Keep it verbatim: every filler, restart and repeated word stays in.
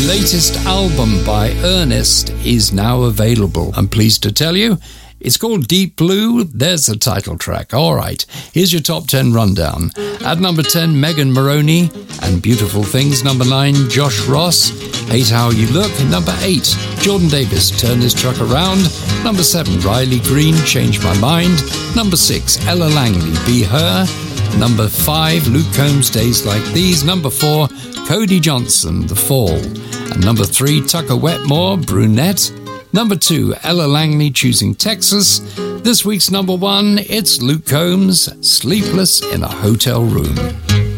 latest album by Ernest is now available. I'm pleased to tell you, it's called Deep Blue. There's the title track. All right, here's your top ten rundown. At number ten, Megan Moroney and Beautiful Things. Number nine, Josh Ross, Hate How You Look. Number eight, Jordan Davis, Turn This Truck Around. Number seven, Riley Green, Change My Mind. Number six, Ella Langley, Be Her. Number five, Luke Combs, Days Like These. Number four, Cody Johnson, The Fall. And number three, Tucker Wetmore, Brunette. Number two, Ella Langley, Choosing Texas. This week's number one, it's Luke Combs, Sleepless in a Hotel Room.